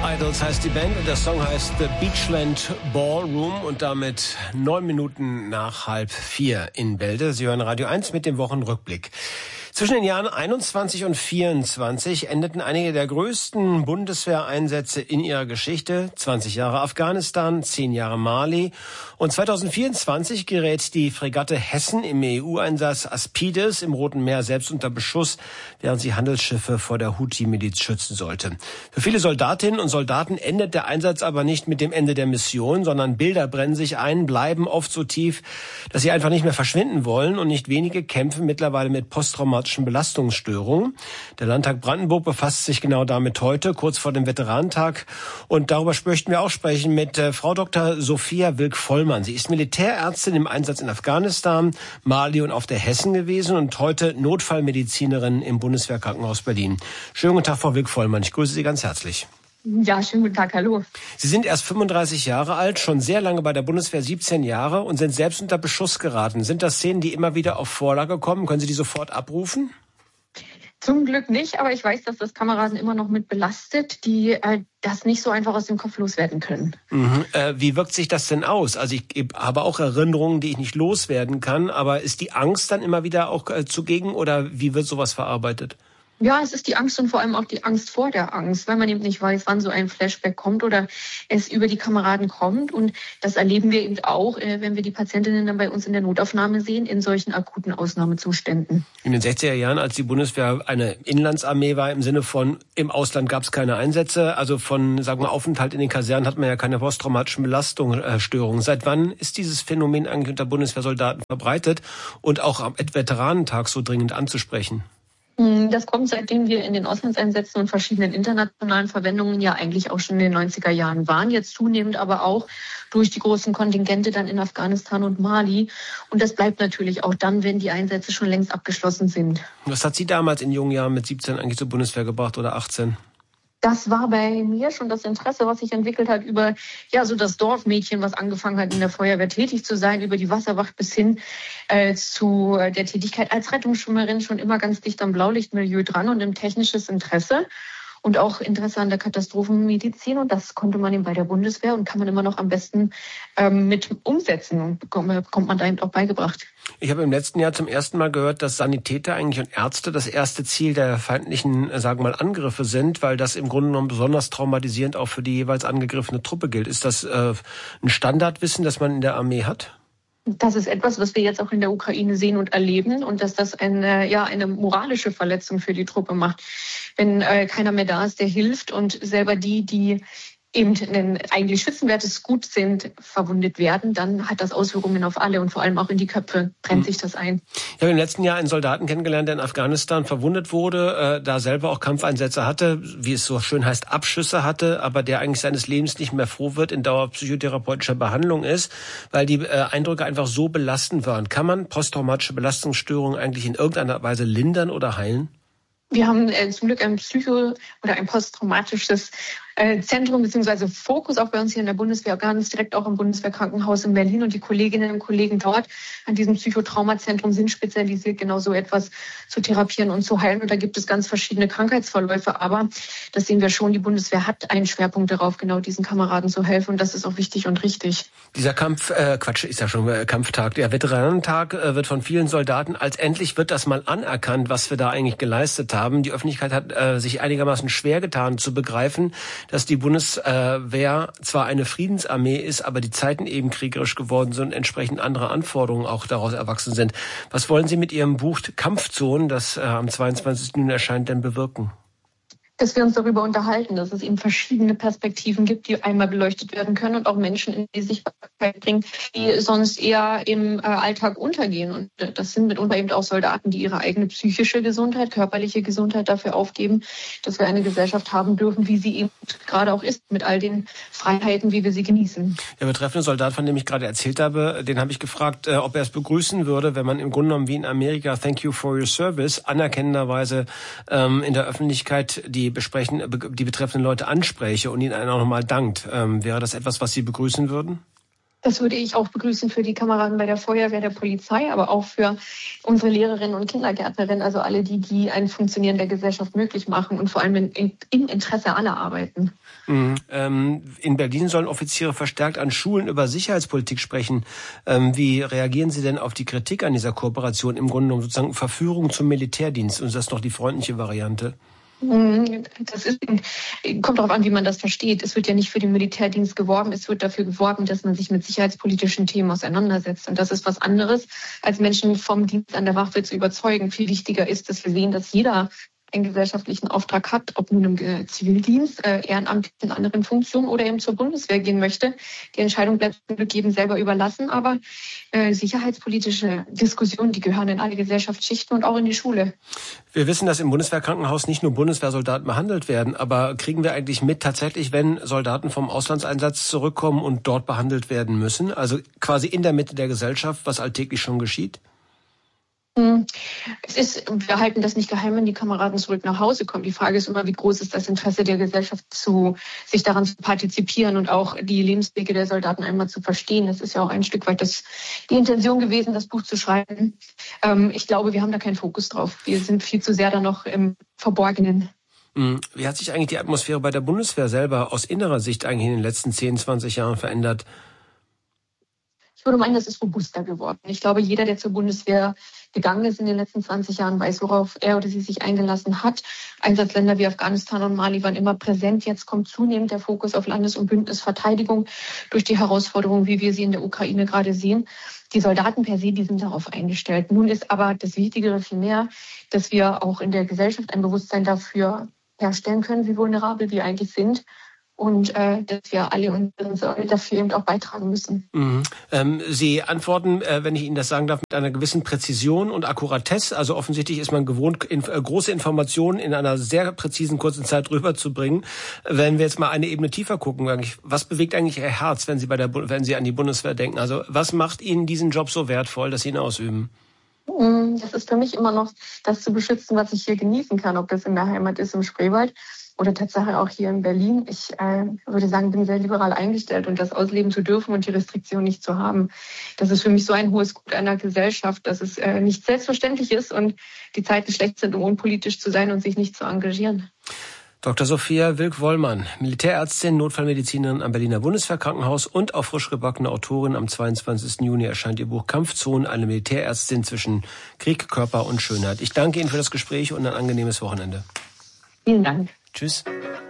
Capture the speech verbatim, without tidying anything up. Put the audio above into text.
Idols heißt die Band und der Song heißt The Beachland Ballroom und damit neun Minuten nach halb vier in Bälde. Sie hören Radio eins mit dem Wochenrückblick. Zwischen den Jahren einundzwanzig und vierundzwanzig endeten einige der größten Bundeswehreinsätze in ihrer Geschichte. zwanzig Jahre Afghanistan, zehn Jahre Mali. Und zweitausendvierundzwanzig gerät die Fregatte Hessen im E U-Einsatz Aspides im Roten Meer selbst unter Beschuss, während sie Handelsschiffe vor der Houthi-Miliz schützen sollte. Für viele Soldatinnen und Soldaten endet der Einsatz aber nicht mit dem Ende der Mission, sondern Bilder brennen sich ein, bleiben oft so tief, dass sie einfach nicht mehr verschwinden wollen. Und nicht wenige kämpfen mittlerweile mit posttraumatischen Belastungsstörungen. Der Landtag Brandenburg befasst sich genau damit heute, kurz vor dem Veteranentag. Und darüber möchten wir auch sprechen mit äh, Frau Doktor Sophia Wilk-Vollmann. Sie ist Militärärztin im Einsatz in Afghanistan, Mali und auf der Hessen gewesen und heute Notfallmedizinerin im Bundeswehrkrankenhaus Berlin. Schönen guten Tag, Frau Wilk-Vollmann. Ich grüße Sie ganz herzlich. Ja, schönen guten Tag, hallo. Sie sind erst fünfunddreißig Jahre alt, schon sehr lange bei der Bundeswehr, siebzehn Jahre und sind selbst unter Beschuss geraten. Sind das Szenen, die immer wieder auf Vorlage kommen? Können Sie die sofort abrufen? Zum Glück nicht, aber ich weiß, dass das Kameraden immer noch mit belastet, die äh, das nicht so einfach aus dem Kopf loswerden können. Mhm. Äh, wie wirkt sich das denn aus? Also ich habe auch Erinnerungen, die ich nicht loswerden kann, aber ist die Angst dann immer wieder auch äh, zugegen oder wie wird sowas verarbeitet? Ja, es ist die Angst und vor allem auch die Angst vor der Angst, weil man eben nicht weiß, wann so ein Flashback kommt oder es über die Kameraden kommt. Und das erleben wir eben auch, wenn wir die Patientinnen dann bei uns in der Notaufnahme sehen, in solchen akuten Ausnahmezuständen. In den sechziger Jahren, als die Bundeswehr eine Inlandsarmee war, im Sinne von im Ausland gab es keine Einsätze, also von, sagen wir, Aufenthalt in den Kasernen hat man ja keine posttraumatischen Belastungsstörungen. Seit wann ist dieses Phänomen eigentlich unter Bundeswehrsoldaten verbreitet und auch am Veteranentag so dringend anzusprechen? Das kommt, seitdem wir in den Auslandseinsätzen und verschiedenen internationalen Verwendungen ja eigentlich auch schon in den neunziger Jahren waren. Jetzt zunehmend aber auch durch die großen Kontingente dann in Afghanistan und Mali. Und das bleibt natürlich auch dann, wenn die Einsätze schon längst abgeschlossen sind. Was hat Sie damals in jungen Jahren mit siebzehn eigentlich zur Bundeswehr gebracht oder achtzehn? Das war bei mir schon das Interesse, was sich entwickelt hat über ja so das Dorfmädchen, was angefangen hat, in der Feuerwehr tätig zu sein, über die Wasserwacht bis hin äh, zu der Tätigkeit als Rettungsschwimmerin, schon immer ganz dicht am Blaulichtmilieu dran und ein technisches Interesse und auch Interesse an der Katastrophenmedizin. Und das konnte man eben bei der Bundeswehr und kann man immer noch am besten ähm, mit umsetzen und bekommt, bekommt man da eben auch beigebracht. Ich habe im letzten Jahr zum ersten Mal gehört, dass Sanitäter eigentlich und Ärzte das erste Ziel der feindlichen, sagen wir mal, Angriffe sind, weil das im Grunde genommen besonders traumatisierend auch für die jeweils angegriffene Truppe gilt. Ist das äh, ein Standardwissen, das man in der Armee hat? Das ist etwas, was wir jetzt auch in der Ukraine sehen und erleben und dass das eine, ja, eine moralische Verletzung für die Truppe macht. Wenn äh, keiner mehr da ist, der hilft und selber die, die eben ein eigentlich schützenwertes Gut sind, verwundet werden, dann hat das Auswirkungen auf alle und vor allem auch in die Köpfe brennt sich das ein. Ich habe im letzten Jahr einen Soldaten kennengelernt, der in Afghanistan verwundet wurde, äh, da selber auch Kampfeinsätze hatte, wie es so schön heißt, Abschüsse hatte, aber der eigentlich seines Lebens nicht mehr froh wird, in dauerpsychotherapeutischer Behandlung ist, weil die äh, Eindrücke einfach so belastend waren. Kann man posttraumatische Belastungsstörungen eigentlich in irgendeiner Weise lindern oder heilen? Wir haben äh, zum Glück ein Psycho- oder ein posttraumatisches äh, Zentrum bzw. Fokus auch bei uns hier in der Bundeswehr, ganz direkt auch im Bundeswehrkrankenhaus in Berlin. Und die Kolleginnen und Kollegen dort an diesem Psychotraumazentrum sind spezialisiert, genau so etwas zu therapieren und zu heilen. Und da gibt es ganz verschiedene Krankheitsverläufe. Aber das sehen wir schon, die Bundeswehr hat einen Schwerpunkt darauf, genau diesen Kameraden zu helfen. Und das ist auch wichtig und richtig. Dieser Kampf, äh, Quatsch, ist ja schon äh, Kampftag. Der Veteranentag äh, wird von vielen Soldaten als endlich wird das mal anerkannt, was wir da eigentlich geleistet haben. Die Öffentlichkeit hat äh, sich einigermaßen schwer getan zu begreifen, dass die Bundeswehr zwar eine Friedensarmee ist, aber die Zeiten eben kriegerisch geworden sind und entsprechend andere Anforderungen auch daraus erwachsen sind. Was wollen Sie mit Ihrem Buch Kampfzonen, das äh, am zweiundzwanzigsten Juni erscheint, denn bewirken? Dass wir uns darüber unterhalten, dass es eben verschiedene Perspektiven gibt, die einmal beleuchtet werden können und auch Menschen in die Sichtbarkeit bringen, die sonst eher im äh, Alltag untergehen. Und äh, das sind mitunter eben auch Soldaten, die ihre eigene psychische Gesundheit, körperliche Gesundheit dafür aufgeben, dass wir eine Gesellschaft haben dürfen, wie sie eben gerade auch ist, mit all den Freiheiten, wie wir sie genießen. Der betreffende Soldat, von dem ich gerade erzählt habe, den habe ich gefragt, äh, ob er es begrüßen würde, wenn man im Grunde genommen wie in Amerika Thank you for your service anerkennenderweise ähm, in der Öffentlichkeit die besprechen, die betreffenden Leute anspräche und ihnen auch nochmal dankt. Ähm, wäre das etwas, was Sie begrüßen würden? Das würde ich auch begrüßen für die Kameraden bei der Feuerwehr, der Polizei, aber auch für unsere Lehrerinnen und Kindergärtnerinnen, also alle die, die ein Funktionieren der Gesellschaft möglich machen und vor allem in, im Interesse aller arbeiten. Mhm. Ähm, in Berlin sollen Offiziere verstärkt an Schulen über Sicherheitspolitik sprechen. Ähm, wie reagieren Sie denn auf die Kritik an dieser Kooperation? Im Grunde genommen sozusagen Verführung zum Militärdienst. Und das ist doch die freundliche Variante. Das ist, kommt darauf an, wie man das versteht. Es wird ja nicht für den Militärdienst geworben, es wird dafür geworben, dass man sich mit sicherheitspolitischen Themen auseinandersetzt. Und das ist was anderes, als Menschen vom Dienst an der Waffe zu überzeugen. Viel wichtiger ist, dass wir sehen, dass jeder einen gesellschaftlichen Auftrag hat, ob nun im Zivildienst, äh, ehrenamtlich in anderen Funktionen oder eben zur Bundeswehr gehen möchte. Die Entscheidung bleibt jedem selber überlassen, aber äh, sicherheitspolitische Diskussionen, die gehören in alle Gesellschaftsschichten und auch in die Schule. Wir wissen, dass im Bundeswehrkrankenhaus nicht nur Bundeswehrsoldaten behandelt werden, aber kriegen wir eigentlich mit tatsächlich, wenn Soldaten vom Auslandseinsatz zurückkommen und dort behandelt werden müssen, also quasi in der Mitte der Gesellschaft, was alltäglich schon geschieht? Es ist, wir halten das nicht geheim, wenn die Kameraden zurück nach Hause kommen. Die Frage ist immer, wie groß ist das Interesse der Gesellschaft, zu, sich daran zu partizipieren und auch die Lebenswege der Soldaten einmal zu verstehen. Das ist ja auch ein Stück weit das, die Intention gewesen, das Buch zu schreiben. Ähm, ich glaube, wir haben da keinen Fokus drauf. Wir sind viel zu sehr da noch im Verborgenen. Wie hat sich eigentlich die Atmosphäre bei der Bundeswehr selber aus innerer Sicht eigentlich in den letzten zehn, zwanzig Jahren verändert? Ich würde meinen, das ist robuster geworden. Ich glaube, jeder, der zur Bundeswehr gegangen ist in den letzten zwanzig Jahren, weiß, worauf er oder sie sich eingelassen hat. Einsatzländer wie Afghanistan und Mali waren immer präsent. Jetzt kommt zunehmend der Fokus auf Landes- und Bündnisverteidigung durch die Herausforderungen, wie wir sie in der Ukraine gerade sehen. Die Soldaten per se, die sind darauf eingestellt. Nun ist aber das Wichtigere vielmehr, dass wir auch in der Gesellschaft ein Bewusstsein dafür herstellen können, wie vulnerabel wir eigentlich sind. Und äh, dass wir alle unsere Sorge dafür eben auch beitragen müssen. Mhm. Ähm, Sie antworten, äh, wenn ich Ihnen das sagen darf, mit einer gewissen Präzision und Akkuratesse. Also offensichtlich ist man gewohnt, in, äh, große Informationen in einer sehr präzisen, kurzen Zeit rüberzubringen. Wenn wir jetzt mal eine Ebene tiefer gucken, was bewegt eigentlich Ihr Herz, wenn Sie, bei der, wenn Sie an die Bundeswehr denken? Also was macht Ihnen diesen Job so wertvoll, dass Sie ihn ausüben? Das ist für mich immer noch das zu beschützen, was ich hier genießen kann, ob das in der Heimat ist, im Spreewald oder Tatsache auch hier in Berlin. Ich äh, würde sagen, bin sehr liberal eingestellt und das ausleben zu dürfen und die Restriktion nicht zu haben. Das ist für mich so ein hohes Gut einer Gesellschaft, dass es äh, nicht selbstverständlich ist und die Zeiten schlecht sind, um unpolitisch zu sein und sich nicht zu engagieren. Doktor Sophia Wilk-Wollmann, Militärärztin, Notfallmedizinerin am Berliner Bundeswehrkrankenhaus und auch frisch gebackene Autorin. Am zweiundzwanzigsten Juni erscheint ihr Buch Kampfzonen, eine Militärärztin zwischen Krieg, Körper und Schönheit. Ich danke Ihnen für das Gespräch und ein angenehmes Wochenende. Vielen Dank. Tschüss.